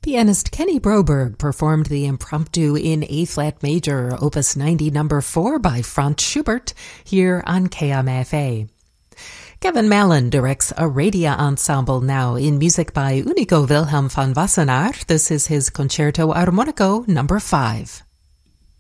Pianist Kenny Broberg performed the Impromptu in A-flat major, Opus 90 No. 4 by Franz Schubert, here on KMFA. Kevin Mallon directs a Radia ensemble now in music by Unico Wilhelm van Wassenaar. This is his Concerto Armonico No. 5.